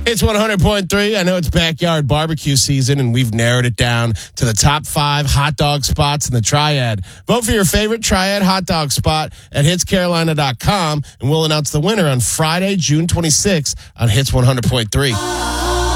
It's 100.3. I know it's backyard barbecue season, and we've narrowed it down to the top 5 hot dog spots in the Triad. Vote for your favorite Triad hot dog spot at hitscarolina.com, and we'll announce the winner on Friday, June 26th on Hits 100.3.